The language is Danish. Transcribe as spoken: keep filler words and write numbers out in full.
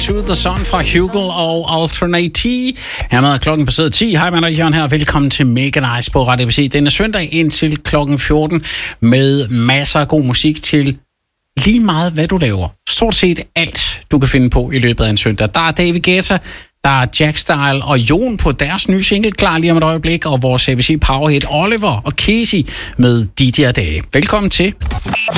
Into the Sun fra Hugel og Alternate. Hermed er klokken passeret ti. Hej, man er Jørgen her. Velkommen til Mega Nice på Radio A B C. Denne søndag indtil klokken fjorten med masser af god musik til lige meget, hvad du laver. Stort set alt, du kan finde på i løbet af en søndag. Der er David Guetta, der er Jack Style og Jon på deres nye single klar lige om et øjeblik, og vores A B C Powerhit Oliver og Casey med De Der Dage. Velkommen til.